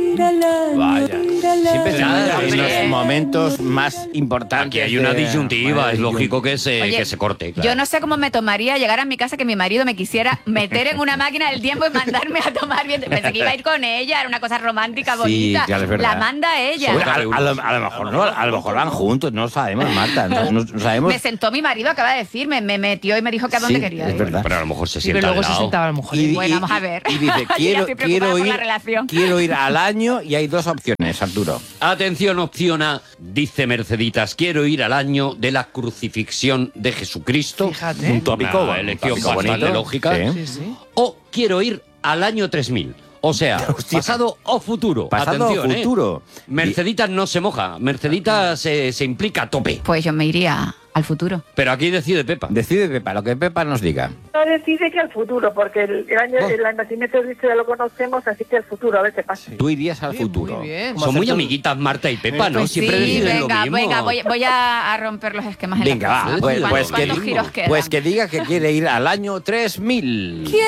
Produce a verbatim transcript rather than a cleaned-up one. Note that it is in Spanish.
Vaya. Siempre se Nada, en hombre. los momentos más importantes. Aquí hay una de- disyuntiva, es lógico que se, Oye, que se corte. Claro. Yo no sé cómo me tomaría llegar a mi casa que mi marido me quisiera meter en una máquina del tiempo y mandarme a tomar bien. Pensé que iba a ir con ella, era una cosa romántica, Sí, bonita. claro, es verdad. La manda ella. Bueno, a, a lo, a lo mejor no, a lo mejor van juntos, no lo sabemos, Marta, no, no- no sabemos. Me sentó mi marido, acaba de decirme, me metió y me dijo que a dónde Sí, quería es ir. verdad. Pero a lo mejor se Sí, sienta pero luego al se lado. sentaba a lo mejor. Y- Bueno, vamos a ver. Y dice, Yo ya quiero, estoy preocupada quiero, por ir, la relación. quiero ir al año y hay dos opciones, Arturo. Atención, opción A, dice Merceditas, quiero ir al año de la crucifixión de Jesucristo. Fíjate. Un tópico, Una un elección tópico bastante bonito. lógica. Sí. Sí, sí. O quiero ir al año tres mil. O sea, Hostia. pasado o futuro. Pasado o Atención, ¿eh? futuro. Merceditas no se moja, Merceditas se, se implica a tope. Pues yo me iría al futuro. Pero aquí decide Pepa. Decide Pepa, lo que Pepa nos diga. No decide que al futuro, porque el, el año Oh. el nacimiento de Cristo ya lo conocemos, así que al futuro, a ver qué pasa. Tú irías al Oye, futuro. Muy bien. Son muy amiguitas Marta y Pepa, ¿no? Pues Siempre sí, deciden venga, lo mismo. venga, voy, voy a, a romper los esquemas en Venga, la va, casa. pues, ¿Cuántos- pues que, ¿Cuántos giros quedan? pues que diga que quiere ir al año tres mil.